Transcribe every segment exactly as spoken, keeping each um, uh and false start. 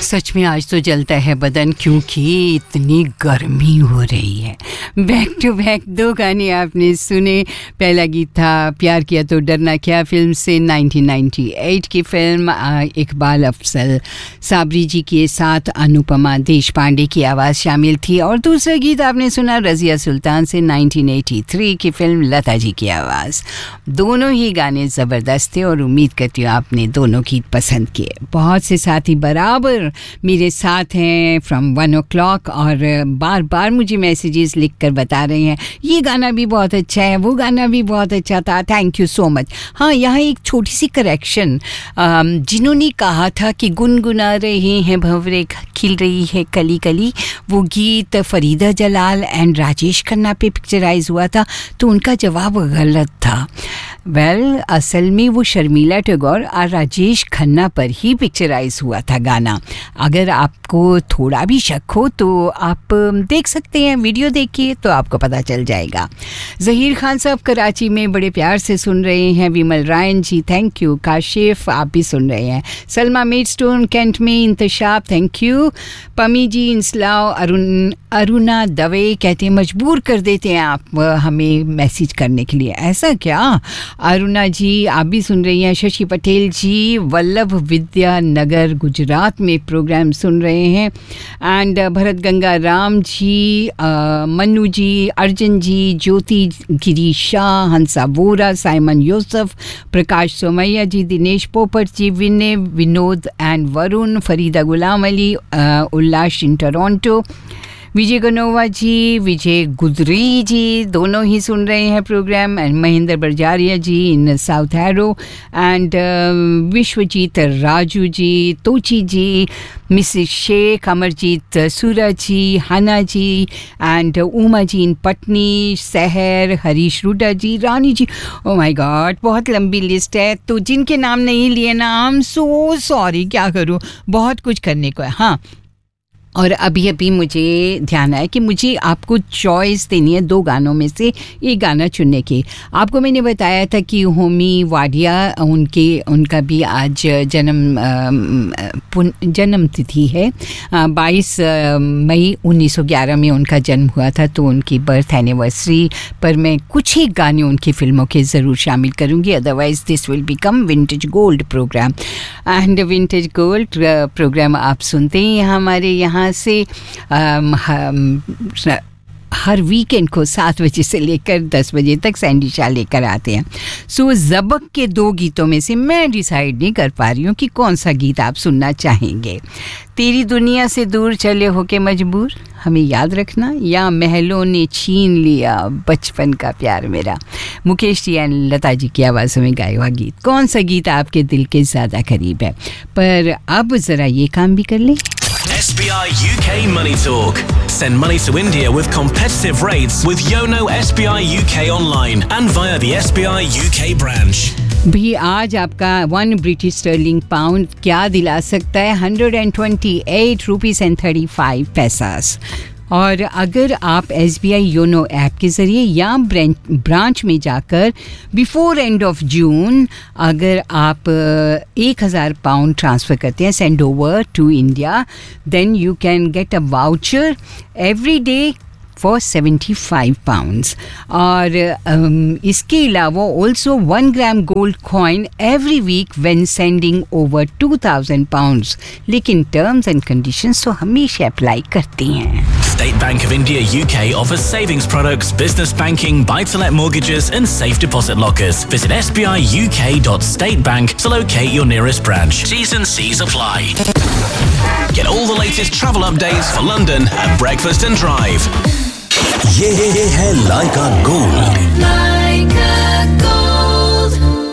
सच में आज तो जलता है बदन क्योंकि इतनी गर्मी हो रही है। बैक टू बैक दो गाने आपने सुने। पहला गीत था प्यार किया तो डरना क्या फिल्म से नाइनटीन नाइंटी एट की फिल्म, इकबाल अफजल साबरी जी के साथ अनुपमा देशपांडे की आवाज़ शामिल थी। और दूसरा गीत आपने सुना रज़िया सुल्तान से नाइनटीन एटी थ्री की फिल्म लता जी की आवाज़। दोनों ही गाने ज़बरदस्त थे और उम्मीद करती हूँ आपने दोनों गीत पसंद किए। बहुत से साथी बराबर मेरे साथ हैं फ्रॉम वन ओ क्लॉक और बार बार मुझे मैसेजेस लिख कर बता रहे हैं ये गाना भी बहुत अच्छा है, वो गाना भी बहुत अच्छा था, थैंक यू सो मच। हाँ, यहाँ एक छोटी सी करेक्शन, जिन्होंने कहा था कि गुनगुना रहे हैं भंवरे खिल रही है कली कली, वो गीत फरीदा जलाल एंड राजेश खन्ना पे पिक्चराइज हुआ था, तो उनका जवाब गलत था। वेल well, असल में वो शर्मिला टैगोर और राजेश खन्ना पर ही पिक्चराइज हुआ था गाना। अगर आपको थोड़ा भी शक हो तो आप देख सकते हैं, वीडियो देखिए तो आपको पता चल जाएगा। ज़हीर खान साहब कराची में बड़े प्यार से सुन रहे हैं। विमल Ryan ji thank you. Kashif आप भी सुन रहे हैं। सलमा मेडस्टोन कैंट में इंतशाब थैंक यू। पमी जी इंसलाओ। अरुण अरुणा दवे कहते हैं मजबूर कर देते हैं आप हमें मैसेज करने के लिए, ऐसा क्या? अरुणा जी आप भी सुन रही हैं। शशि पटेल जी वल्लभ विद्या नगर गुजरात में प्रोग्राम सुन रहे हैं। And Bharat Ganga Ram ji, uh, Mannu ji, Arjun ji, Jyoti Giri Shah, Hansa Vora, Simon Yusuf, प्रकाश सोमैया जी, दिनेश पोपट जी, विनय Vinod and Varun, Farida Ghulam Ali, Ullas in Toronto, विजय गनोवा जी, विजय गुदरी जी दोनों ही सुन रहे हैं programme, and Mahendra बरजारिया ji in south harrow, and Vishwajeet Raju ji, तोची ji, Mrs Sheikh, Amarjeet सूरा जी, हना जी, एंड उमा जी इन पटनी, सहर, हरीश रूडा जी, रानी जी। ओ माय गॉड, बहुत लंबी लिस्ट है, तो जिनके नाम नहीं लिए ना, आई एम सो सॉरी, क्या करूँ, बहुत कुछ करने को है। हाँ, और अभी अभी मुझे ध्यान आया कि मुझे आपको चॉइस देनी है दो गानों में से एक गाना चुनने की। आपको मैंने बताया था कि होमी वाडिया उनके उनका भी आज जन्म जन्म तिथि है, बाईस मई उन्नीस सौ ग्यारह में उनका जन्म हुआ था, तो उनकी बर्थ एनिवर्सरी पर मैं कुछ ही गाने उनकी फ़िल्मों के ज़रूर शामिल करूँगी, otherwise this will become vintage gold programme. And vintage gold programme आप सुनते हैं हमारे यहाँ से आम, हम, हर वीकेंड को सात बजे से लेकर दस बजे तक सैंडी शाह लेकर आते हैं। सो ज़बक के दो गीतों में से मैं डिसाइड नहीं कर पा रही हूँ कि कौन सा गीत आप सुनना चाहेंगे। तेरी दुनिया से दूर चले होके मजबूर, हमें याद रखना, या महलों ने छीन लिया बचपन का प्यार मेरा, मुकेश जी एंड लता जी की आवाज़ों में गाया हुआ गीत, कौन सा गीत आपके दिल के ज़्यादा करीब है? पर अब ज़रा ये काम भी कर लें। S B I U K Money Talk. Send money to India with competitive rates with Yono S B I U K online and via the S B I U K branch. भी आज आपका one British sterling pound क्या दिला सकता है? Hundred and twenty eight rupees and thirty five पैसास। और अगर आप S B I YONO app के ज़रिए या ब्रांच में जाकर बिफोर एंड ऑफ जून अगर आप एक हज़ार पाउंड ट्रांसफ़र करते हैं send over to India, then you can get a voucher every day for seventy five pounds. और um, इसके अलावा also one gram gold coin every week when sending over two thousand pounds. लेकिन terms and conditions तो हमेशा apply करती हैं। State Bank of India U K offers savings products, business banking, buy-to-let mortgages and safe deposit lockers. Visit s b i u k dot state bank to locate your nearest branch. T's and C's apply. Get all the latest travel updates for London at Breakfast and Drive. ये है लाइका gold. Laika Gold.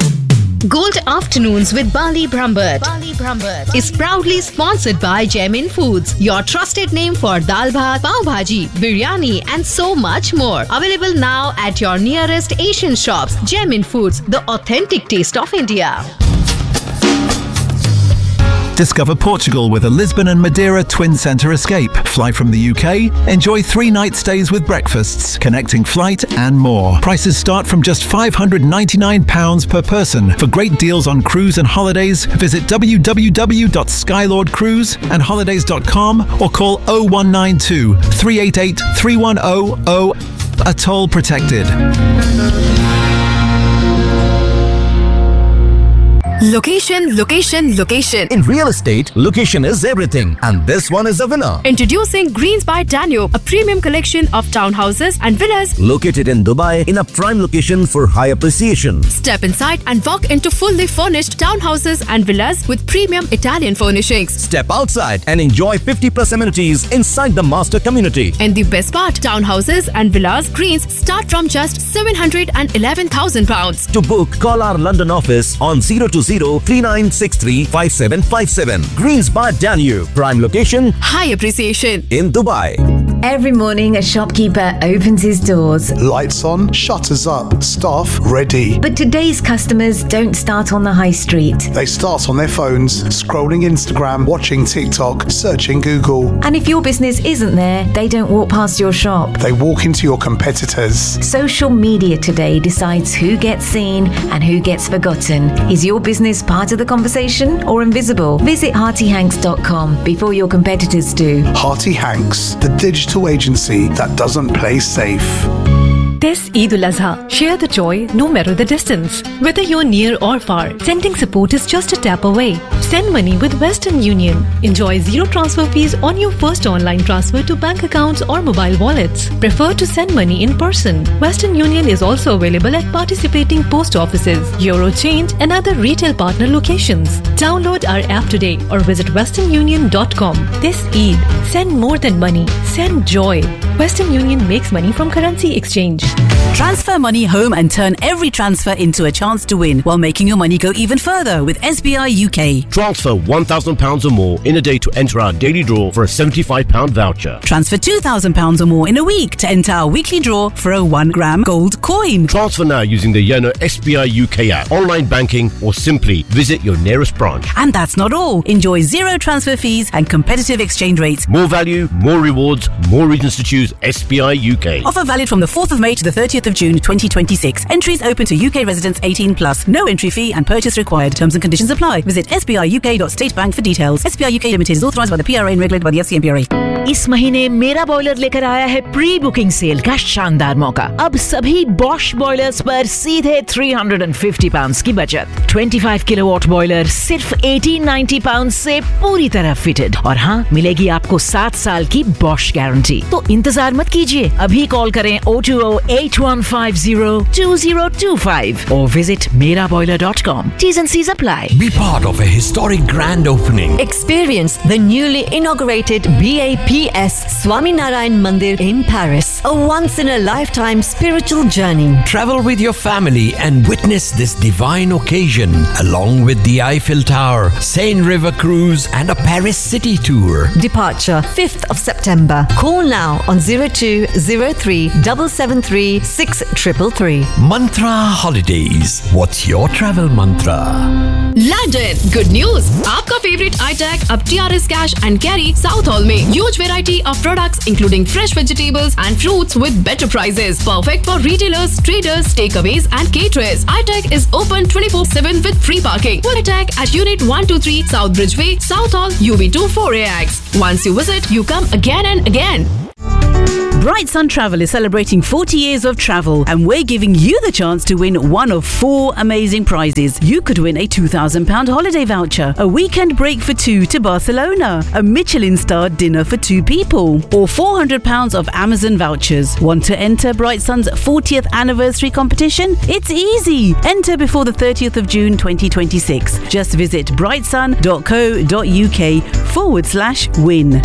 Gold Afternoons with Bali Brambert. Bali Brambert is proudly sponsored by Gemin Foods, your trusted name for dal bhat, pav bhaji, biryani and so much more. Available now at your nearest Asian shops. Gemin Foods, the authentic taste of India. Discover Portugal with a Lisbon and Madeira twin centre escape. Fly from the U K. Enjoy three night stays with breakfasts, connecting flight and more. Prices start from just five hundred ninety-nine pounds per person. For great deals on cruise and holidays, visit w w w dot skylord cruise and holidays dot com or call oh one nine two, three eight eight, three one oh oh. Atoll protected. Location, location, location. In real estate, location is everything. And this one is a winner. Introducing Greens by Danube, a premium collection of townhouses and villas located in Dubai in a prime location for high appreciation. Step inside and walk into fully furnished townhouses and villas with premium Italian furnishings. Step outside and enjoy fifty plus amenities inside the master community. And the best part, townhouses and villas Greens start from just seven hundred eleven thousand pounds. To book, call our London office on zero two zero, three nine six three, five seven five seven. Greens by Danube. Prime location. High appreciation. In Dubai. Every morning a shopkeeper opens his doors. Lights on, shutters up, staff ready. But today's customers don't start on the high street. They start on their phones, scrolling Instagram, watching TikTok, searching Google. And if your business isn't there, they don't walk past your shop. They walk into your competitors. Social media today decides who gets seen and who gets forgotten. Is your business part of the conversation or invisible? Visit Hearty Hanks dot com before your competitors do. Hearty Hanks, the digital agency that doesn't play safe. This Eid al-Azha, share the joy no matter the distance. Whether you're near or far, sending support is just a tap away. Send money with Western Union. Enjoy zero transfer fees on your first online transfer to bank accounts or mobile wallets. Prefer to send money in person. Western Union is also available at participating post offices, Eurochange and other retail partner locations. Download our app today or visit western union dot com. This Eid, send more than money. Send joy. Western Union makes money from currency exchange. Transfer money home and turn every transfer into a chance to win while making your money go even further with S B I U K. Transfer one thousand pounds or more in a day to enter our daily draw for a seventy-five pounds voucher. Transfer two thousand pounds or more in a week to enter our weekly draw for a one gram gold coin. Transfer now using the Yono S B I U K app, online banking or simply visit your nearest branch. And that's not all. Enjoy zero transfer fees and competitive exchange rates. More value, more rewards, more reasons to choose S B I U K. Offer valid from the fourth of May to the thirtieth of June twenty twenty-six. Entries open to U K residents eighteen plus. No entry fee and purchase required. Terms and conditions apply. Visit S B I U K dot state bank for details. S B I U K Limited is authorized by the P R A and regulated by the F C M P R A. इस महीने मेरा boiler लेकर आया है pre booking cell का शानदार मौका। अब सभी बॉश बॉयलर्स पर सीधे तीन सौ पचास पाउंड्स की बचत। पच्चीस किलोवाट बॉयलर सिर्फ अठारह सौ नब्बे पाउंड्स से पूरी तरह फिटेड और हाँ मिलेगी आपको सात साल की बॉश गारंटी। तो इंतजार मत कीजिए, अभी कॉल करें oh two oh, eight one five oh, two oh two five or visit mera boiler dot com. T's and C's apply. Be part of a historic grand opening. Experience the newly inaugurated B A P S Swaminarayan Mandir in Paris. A once-in-a-lifetime spiritual journey. Travel with your family and witness this divine occasion along with the Eiffel Tower, Seine River Cruise and a Paris city tour. Departure fifth of September. Call now on zero two zero three seven seven three six three three. Mantra Holidays. What's your travel mantra? London. Good news. आपका favorite iTech अब T R S Cash and Carry South Hall में. Huge variety of products including fresh vegetables and fruits with better prices. Perfect for retailers, traders, takeaways and caterers. iTech is open twenty-four seven with free parking. iTech at Unit one two three South Bridgeway, South Hall, U B two four A X. Once you visit, you come again and again. Bright Sun Travel is celebrating forty years of travel and we're giving you the chance to win one of four amazing prizes. You could win a two thousand pounds holiday voucher, a weekend break for two to Barcelona, a Michelin-starred dinner for two people, or four hundred pounds of Amazon vouchers. Want to enter Bright Sun's fortieth anniversary competition? It's easy. Enter before the thirtieth of June twenty twenty-six. Just visit brightsun.co.uk forward slash win.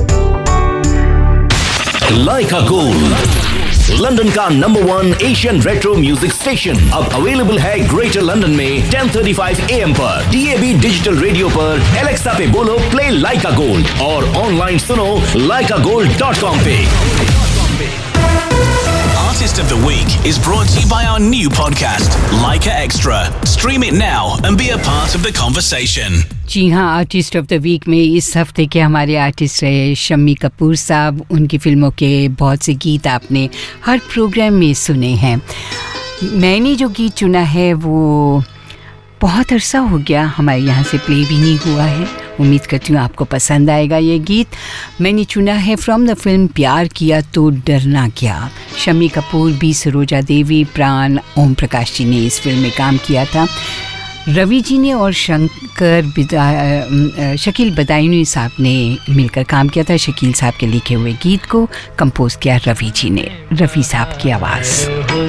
Leica Gold, London का number one Asian retro music station अब available है greater London में ten thirty-five A M पर, D A B digital radio पर, Alexa पे बोलो play लाइका gold और online सुनो लाइका गोल्ड डॉट कॉम पे। Artist of the Week is brought to you by our new podcast, Leica Extra. Stream it now and be a part of the conversation. जी हाँ, artist of the week में इस हफ्ते के हमारे artist रहे शम्मी कपूर साहब। उनकी फिल्मों के बहुत से गीत आपने हर प्रोग्राम में सुने हैं। मैंने जो गीत चुना है वो बहुत अरसा हो गया हमारे यहाँ से प्ले भी नहीं हुआ है। उम्मीद करती हूँ आपको पसंद आएगा ये गीत। मैंने चुना है फ्रॉम द फिल्म प्यार किया तो डरना क्या। शम्मी कपूर, बी सरोजा देवी, प्राण, ओम प्रकाश जी ने इस फिल्म में काम किया था। रवि जी ने और शंकर बिदा शकील बदायूनी साहब ने मिलकर काम किया था। शकील साहब के लिखे हुए गीत को कंपोज किया रवि जी ने। रवि साहब की आवाज़।